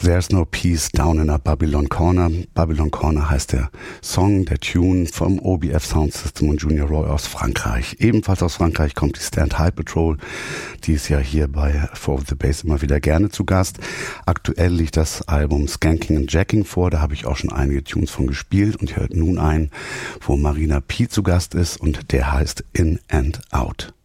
There's No Peace Down in a Babylon Corner. Babylon Corner heißt der Song, der Tune vom OBF Sound System und Junior Roy aus Frankreich. Ebenfalls aus Frankreich kommt die Stand High Patrol. Die ist ja hier bei For the Bass immer wieder gerne zu Gast. Aktuell liegt das Album Skanking and Jacking vor. Da habe ich auch schon einige Tunes von gespielt und ihr hört nun einen, wo Marina P. zu Gast ist und der heißt In and Out.